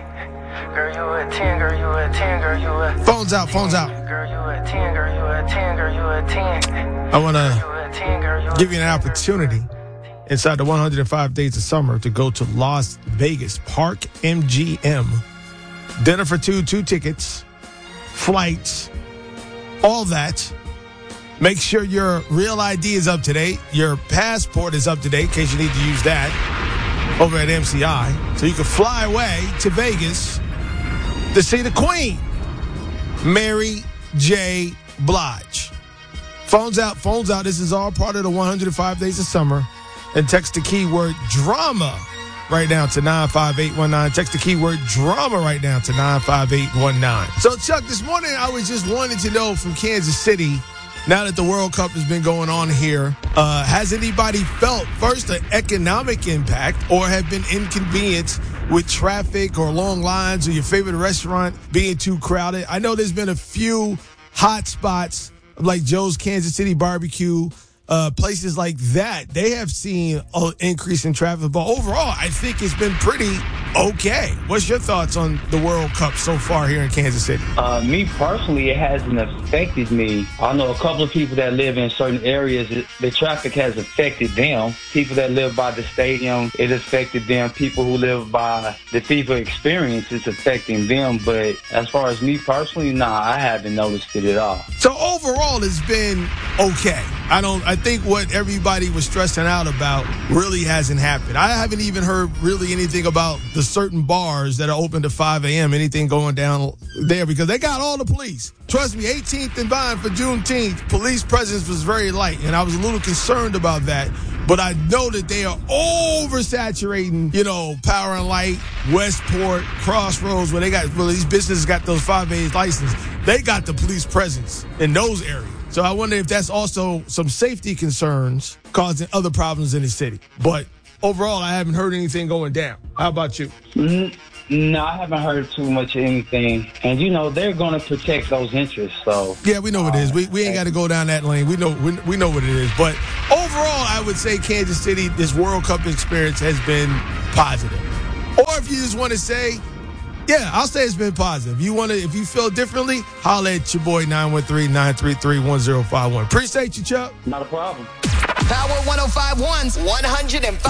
Girl, you a 10, girl, you a 10, girl, you a 10. Phones out. Girl, you a 10, girl, you a 10, girl, you a 10. I want to give you an opportunity inside the 105 Days of Summer to go to Las Vegas, Park MGM. Dinner for two tickets, flights, all that. Make sure your real ID is up to date. Your passport is up to date in case you need to use that over at MCI. So you can fly away to Vegas to see the Queen, Mary J. Blige. Phones out. This is all part of the 105 Days of Summer. And text the keyword drama right now to 95819. Text the keyword drama right now to 95819. So, Chuck, this morning I was just wanting to know from Kansas City, now that the World Cup has been going on here, has anybody felt, first, an economic impact or have been inconvenienced with traffic or long lines or your favorite restaurant being too crowded? I know there's been a few hot spots like Joe's Kansas City Barbecue, places like that. They have seen an increase in traffic, but overall, I think it's been pretty okay. What's your thoughts on the World Cup so far here in Kansas City? Me personally, it hasn't affected me. I know a couple of people that live in certain areas, the traffic has affected them. People that live by the stadium, it affected them. People who live by the FIFA experience, it's affecting them. But as far as me personally, I haven't noticed it at all. So overall, it's been okay. I think what everybody was stressing out about really hasn't happened. I haven't even heard really anything about the certain bars that are open to 5 a.m., anything going down there, because they got all the police. Trust me, 18th and Vine for Juneteenth, police presence was very light, and I was a little concerned about that. But I know that they are oversaturating, Power and Light, Westport, Crossroads, where these businesses got those 5A licenses. They got the police presence in those areas. So I wonder if that's also some safety concerns causing other problems in the city. But overall, I haven't heard anything going down. How about you? No, I haven't heard too much of anything. And, they're going to protect those interests. So yeah, we know what it is. We ain't got to go down that lane. We know what it is. But overall, I would say Kansas City, this World Cup experience has been positive. Or if you just want to say, yeah, I'll say it's been positive. If you feel differently, holla at your boy 913-933-1051. Appreciate you, Chuck. Not a problem. Power 105.1's 105